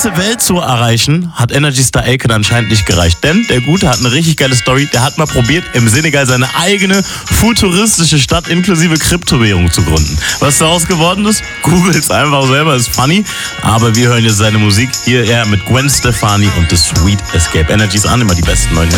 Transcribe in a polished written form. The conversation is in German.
ganze Welt zu erreichen, hat Energy Star Aiken anscheinend nicht gereicht. Denn der Gute hat eine richtig geile Story. Der hat mal probiert, im Senegal seine eigene futuristische Stadt inklusive Kryptowährung zu gründen. Was daraus geworden ist? Googles einfach selber, ist funny. Aber wir hören jetzt seine Musik. Hier er mit Gwen Stefani und The Sweet Escape. Energies an, immer die besten neuen